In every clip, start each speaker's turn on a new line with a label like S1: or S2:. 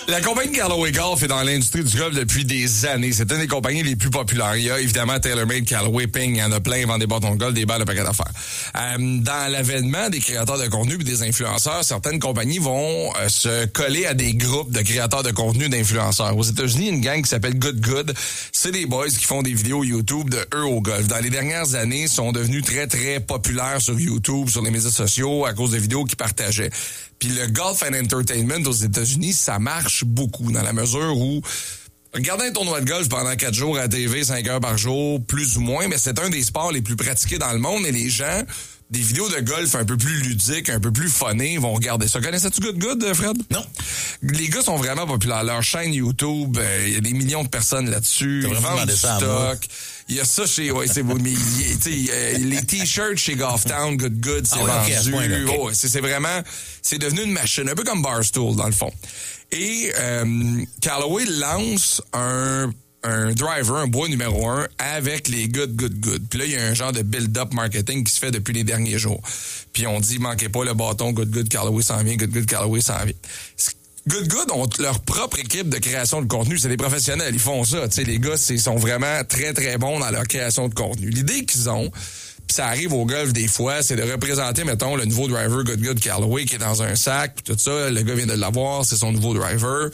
S1: La compagnie Callaway Golf est dans l'industrie du golf depuis des années. C'est une des compagnies les plus populaires. Il y a évidemment TaylorMade, Callaway, Ping, il y en a plein, ils vendent des bâtons de golf, des balles de paquet d'affaires. Dans l'avènement des créateurs de contenu et des influenceurs, certaines compagnies vont se coller à des groupes de créateurs de contenu d'influenceurs. Aux États-Unis, une gang qui s'appelle Good Good, c'est des boys qui font des vidéos YouTube de eux au golf. Dans les dernières années, ils sont devenus très, très populaires sur YouTube, sur les médias sociaux, à cause de vidéos qu'ils partageaient. Puis le Golf and Entertainment aux États-Unis, ça marche beaucoup dans la mesure où regarder un tournoi de golf pendant 4 jours à la TV, 5 heures par jour, plus ou moins, mais c'est un des sports les plus pratiqués dans le monde et les gens, des vidéos de golf un peu plus ludiques, un peu plus funnées, vont regarder ça. Connaissais-tu Good, Fred?
S2: Non.
S1: Les gars sont vraiment populaires. Leur chaîne YouTube, il y a des millions de personnes là-dessus. Ils vendent du stock. Il y a ça chez... Ouais, c'est beau. Mais les t-shirts chez Golftown, Good, c'est vendu.
S2: Okay.
S1: Oh, c'est vraiment... C'est devenu une machine, un peu comme Barstool, dans le fond. Et Callaway lance un driver, un bois numéro 1 avec les Good. Puis là, il y a un genre de build-up marketing qui se fait depuis les derniers jours. Puis on dit, manquez pas le bâton, Good, Callaway s'en vient, Good, Callaway s'en vient. Good ont leur propre équipe de création de contenu. C'est des professionnels, ils font ça. Tu sais, les gars, ils sont vraiment très, très bons dans leur création de contenu. L'idée qu'ils ont, puis ça arrive au golf des fois, c'est de représenter, mettons, le nouveau driver Good Callaway qui est dans un sac, puis tout ça. Le gars vient de l'avoir, c'est son nouveau driver.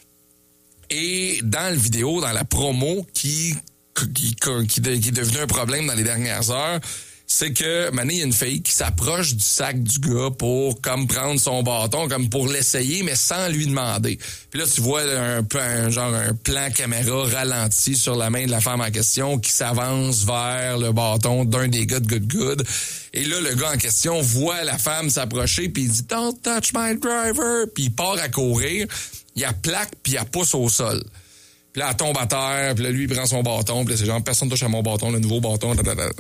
S1: Et dans la vidéo, dans la promo qui est devenu un problème dans les dernières heures, c'est que maintenant, il y a une fille qui s'approche du sac du gars pour comme prendre son bâton, comme pour l'essayer, mais sans lui demander. Puis là, tu vois un plan caméra ralenti sur la main de la femme en question qui s'avance vers le bâton d'un des gars de Good. Et là, le gars en question voit la femme s'approcher, puis il dit « Don't touch my driver », puis il part à courir. Il y a plaque, puis il y a pouce au sol. Puis là, elle tombe à terre, puis là, lui, il prend son bâton, puis là, c'est genre, personne touche à mon bâton, le nouveau bâton,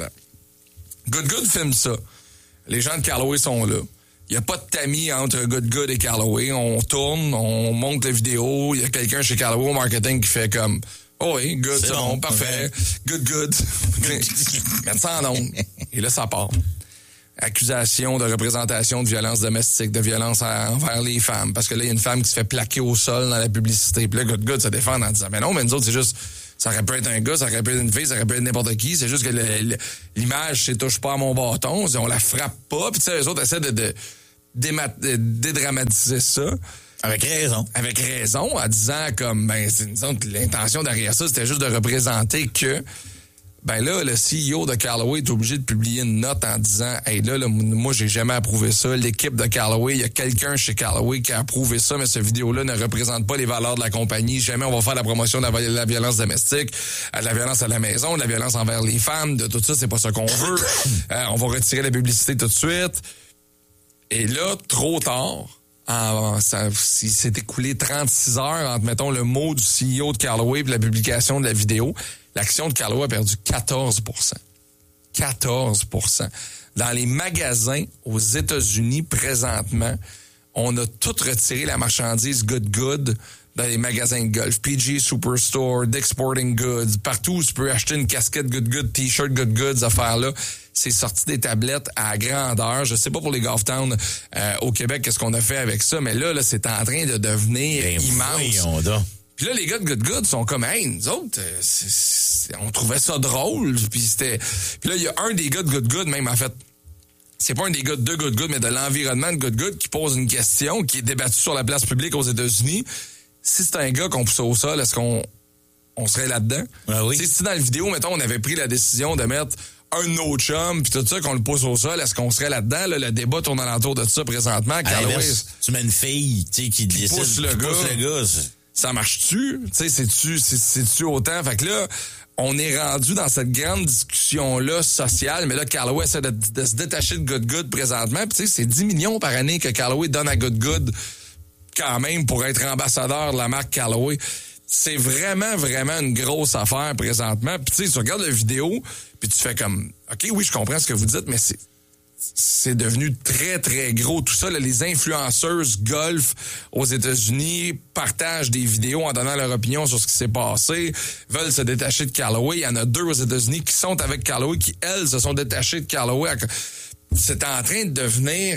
S1: Good filme ça. Les gens de Callaway sont là. Il n'y a pas de tamis entre Good et Callaway. On tourne, on monte la vidéo. Il y a quelqu'un chez Callaway au marketing qui fait comme « Oh oui, Good, c'est bon, parfait. Okay. Good. » Mettre ça en ondes. Et là, ça part. Accusation de représentation de violence domestique, de violence envers les femmes. Parce que là, il y a une femme qui se fait plaquer au sol dans la publicité. Puis là, Good se défend en disant « Mais non, mais nous autres, c'est juste... Ça aurait pu être un gars, ça aurait pu être une fille, ça aurait pu être n'importe qui. C'est juste que l'image, c'est touche pas à mon bâton. On la frappe pas. Puis tu sais, eux autres essaient de dédramatiser ça.
S2: Avec raison.
S1: Avec raison, en disant comme, disons que l'intention derrière ça, c'était juste de représenter que, là, le CEO de Callaway est obligé de publier une note en disant, hey, là, moi, j'ai jamais approuvé ça. L'équipe de Callaway, il y a quelqu'un chez Callaway qui a approuvé ça, mais cette vidéo-là ne représente pas les valeurs de la compagnie. Jamais on va faire la promotion de la violence domestique, de la violence à la maison, de la violence envers les femmes, de tout ça, c'est pas ça qu'on veut. On va retirer la publicité tout de suite. Et là, trop tard, il s'est écoulé 36 heures entre, mettons, le mot du CEO de Callaway et la publication de la vidéo. L'action de Callaway a perdu 14%. 14%. Dans les magasins aux États-Unis, présentement, on a tout retiré la marchandise Good dans les magasins de golf. PG Superstore, Dick's Sporting Goods, partout où tu peux acheter une casquette Good, t-shirt Good, ces affaires-là. C'est sorti des tablettes à grandeur. Je sais pas pour les Golftown au Québec, qu'est-ce qu'on a fait avec ça, mais là c'est en train de devenir immense. Puis là, les gars de Good sont comme, hey, nous autres, on trouvait ça drôle. Puis là, il y a un des gars de Good, même, en fait, c'est pas un des gars de Good, mais de l'environnement de Good qui pose une question qui est débattue sur la place publique aux États-Unis. Si c'est un gars qu'on pousse au sol, est-ce qu'on serait là-dedans?
S2: Ah oui.
S1: Si dans la vidéo, mettons, on avait pris la décision de mettre un de nos chums, puis tout ça, qu'on le pousse au sol, est-ce qu'on serait là-dedans? Là, le débat tourne alentour de ça présentement.
S2: Tu mets une fille, tu sais, qui décide,
S1: pousse le gars. Ça marche-tu? Tu sais, c'est-tu autant? Fait que là, on est rendu dans cette grande discussion-là sociale, mais là, Callaway essaie de se détacher de Good présentement. Puis tu sais, c'est 10 millions par année que Callaway donne à Good quand même pour être ambassadeur de la marque Callaway. C'est vraiment, vraiment une grosse affaire présentement. Puis tu sais, tu regardes la vidéo, puis tu fais comme, OK, oui, je comprends ce que vous dites, mais c'est devenu très, très gros. Tout ça, là, les influenceuses golf aux États-Unis partagent des vidéos en donnant leur opinion sur ce qui s'est passé, veulent se détacher de Callaway. Il y en a 2 aux États-Unis qui sont avec Callaway, qui, elles, se sont détachées de Callaway. C'est en train de devenir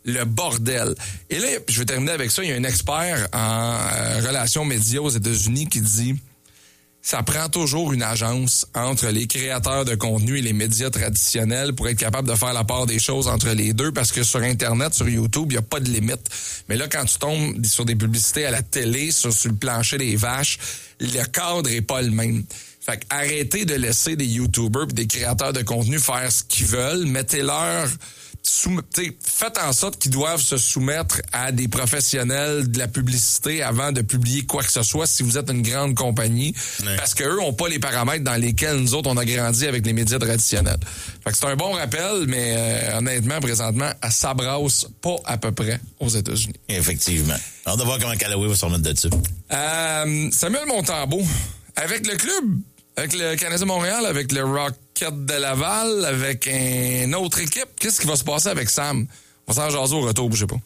S1: le bordel. Et là, je vais terminer avec ça. Il y a un expert en relations médias aux États-Unis qui dit ça prend toujours une agence entre les créateurs de contenu et les médias traditionnels pour être capable de faire la part des choses entre les deux, parce que sur Internet, sur YouTube, il n'y a pas de limite. Mais là, quand tu tombes sur des publicités à la télé, sur le plancher des vaches, le cadre est pas le même. Fait que arrêtez de laisser des YouTubers et des créateurs de contenu faire ce qu'ils veulent. Mettez-leur... faites en sorte qu'ils doivent se soumettre à des professionnels de la publicité avant de publier quoi que ce soit si vous êtes une grande compagnie, parce qu'eux ont pas les paramètres dans lesquels nous autres on a grandi avec les médias traditionnels. Fait que c'est un bon rappel, mais honnêtement, présentement, ça brasse pas à peu près aux États-Unis.
S2: Effectivement. On va voir comment Callaway va se remettre de dessus.
S1: Samuel Montembeault, avec le club, avec le Canadien Montréal, avec le Rocket de Laval, avec une autre équipe, qu'est-ce qui va se passer avec Sam? On s'en jaser au retour, bougez pas.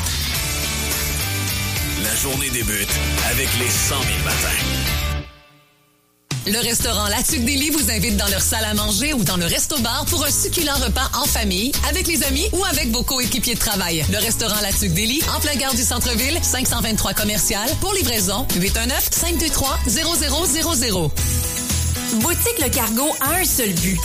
S3: La journée débute avec les 100 000 matins.
S4: Le restaurant La Tuque d'Élie vous invite dans leur salle à manger ou dans le resto-bar pour un succulent repas en famille, avec les amis ou avec vos coéquipiers de travail. Le restaurant La Tuque d'Élie, en plein gare du centre-ville, 523 commercial. Pour livraison, 819-523-0000.
S5: Boutique Le Cargo a un seul but.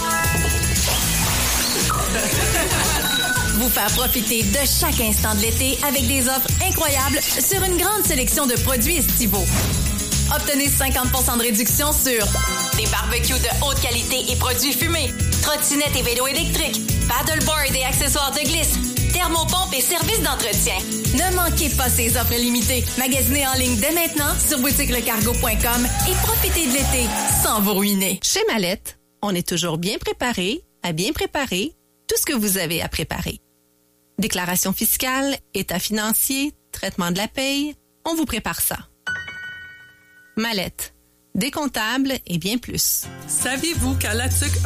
S5: Vous faire profiter de chaque instant de l'été avec des offres incroyables sur une grande sélection de produits estivaux. Obtenez 50% de réduction sur des barbecues de haute qualité et produits fumés, trottinettes et vélos électriques, paddleboard et accessoires de glisse, thermopompes et services d'entretien. Ne manquez pas ces offres limitées. Magasinez en ligne dès maintenant sur boutiquelecargo.com et profitez de l'été sans vous ruiner.
S6: Chez Mallette, on est toujours bien préparé à bien préparer tout ce que vous avez à préparer. Déclaration fiscale, état financier, traitement de la paye, on vous prépare ça. Mallette, décomptable et bien plus.
S7: Saviez-vous qu'à La Tuque,